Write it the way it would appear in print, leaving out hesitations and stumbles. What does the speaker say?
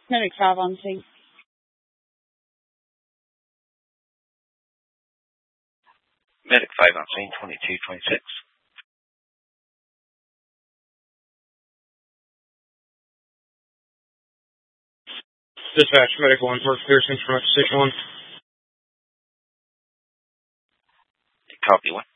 Medic 5 on scene. Medic 5 on scene, 2226. Dispatch, Medic 1, Mark Pearson from Station 1. Copy 1.